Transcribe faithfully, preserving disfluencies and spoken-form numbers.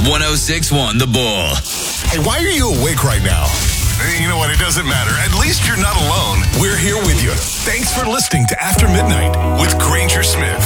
one oh six point one The Bull. Hey, why are you awake right now? You know what? It doesn't matter. At least you're not alone. We're here with you. Thanks for listening to After Midnight with Granger Smith.